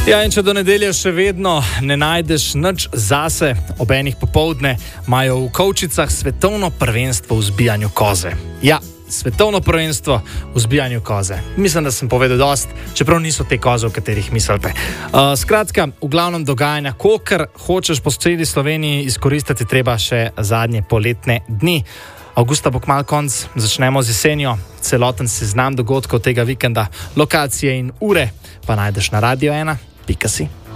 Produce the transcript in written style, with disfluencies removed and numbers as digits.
Ja, in če do nedelje še vedno ne najdeš nič zase, ob enih popoldne imajo v Kovčicah svetovno prvenstvo v zbijanju koze. Ja, svetovno prvenstvo v zbijanju koze. Mislim, da sem povedal dost, čeprav niso te koze, o katerih mislite. Skratka, v glavnem dogajanja, kolikor hočeš po celi Sloveniji izkoristiti, treba še zadnje poletne dni. Avgusta bo kmalu konc, začnemo z jesenjo. Celoten seznam dogodkov tega vikenda, lokacije in ure pa najdeš na Radio1.si.